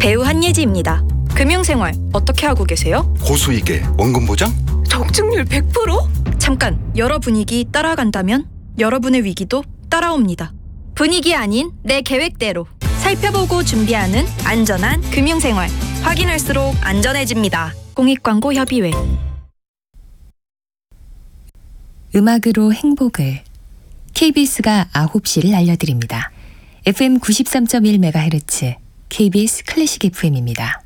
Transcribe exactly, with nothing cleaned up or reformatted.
배우 한예지입니다. 금융생활 어떻게 하고 계세요? 고수익에 원금 보장? 적중률 백 퍼센트? 잠깐, 여러 분위기 따라간다면 여러분의 위기도 따라옵니다. 분위기 아닌 내 계획대로 살펴보고 준비하는 안전한 금융생활. 확인할수록 안전해집니다. 공익광고협의회. 음악으로 행복을. 케이비에스가 아홉 시를 알려드립니다. 에프엠 구십삼 점 일 메가헤르츠 케이비에스 클래식 에프엠입니다.